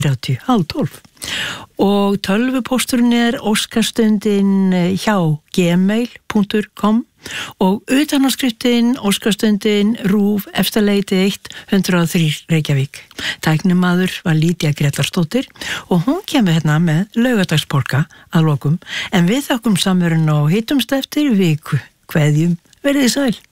30:30 og tölvupósturinn óskastundin hjá gmail.com og utanáskriftinn óskastundin RÚV Efstaleiti 1 103 Reykjavík. Tæknimaður var Lídia Gretarsdóttir og hún kemur hérna með laugardagspolka að lokum, en við þakkum samverun og hittumst eftir viku. Kveðjum, verið sæl.